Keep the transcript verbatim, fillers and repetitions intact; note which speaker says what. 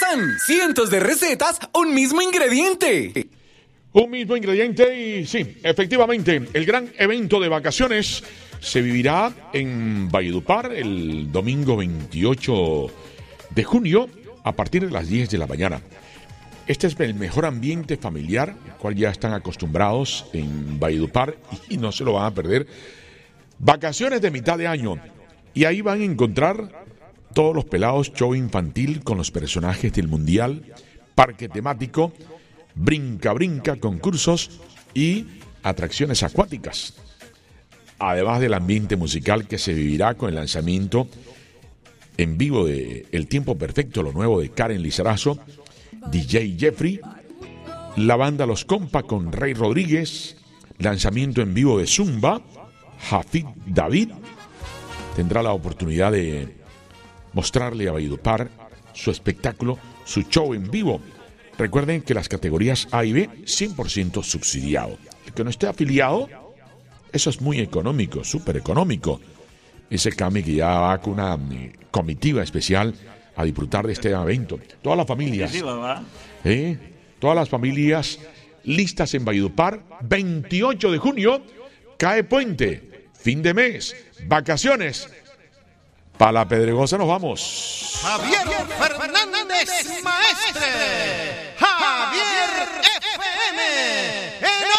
Speaker 1: están cientos de recetas, un mismo ingrediente.
Speaker 2: Un mismo ingrediente y sí, efectivamente, el gran evento de vacaciones se vivirá en Valledupar el domingo veintiocho de junio a partir de las diez de la mañana. Este es el mejor ambiente familiar, al cual ya están acostumbrados en Valledupar y no se lo van a perder. Vacaciones de mitad de año y ahí van a encontrar todos los pelados, show infantil con los personajes del mundial, parque temático, brinca brinca, concursos y atracciones acuáticas. Además del ambiente musical que se vivirá con el lanzamiento en vivo de El Tiempo Perfecto, lo nuevo de Karen Lizarazo, D J Jeffrey, la banda Los Compa con Rey Rodríguez, lanzamiento en vivo de Zumba, Hafid David, tendrá la oportunidad de mostrarle a Valledupar su espectáculo, su show en vivo. Recuerden que las categorías A y B, cien por ciento subsidiado. El que no esté afiliado, eso es muy económico, súper económico. Ese Cami que ya va con una eh, comitiva especial a disfrutar de este evento. Todas las familias,
Speaker 3: Sí, mamá.
Speaker 2: ¿eh? Todas las familias listas en Valledupar, veintiocho de junio, cae puente, fin de mes, vacaciones. Para la Pedregosa nos vamos.
Speaker 4: Javier Fernández Maestre. Javier F M.